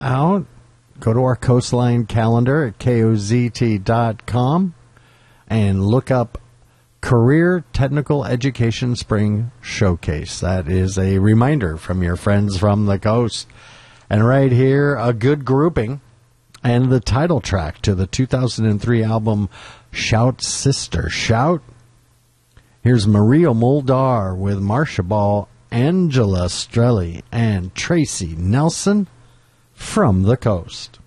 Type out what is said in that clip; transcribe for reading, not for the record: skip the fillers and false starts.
out, go to our Coastline calendar at kozt.com and look up Career Technical Education Spring Showcase. That is a reminder from your friends from the coast. And right here, a good grouping and the title track to the 2003 album Shout Sister Shout. Here's Maria Muldaur with Marcia Ball, Angela Strelli, and Tracy Nelson from the coast.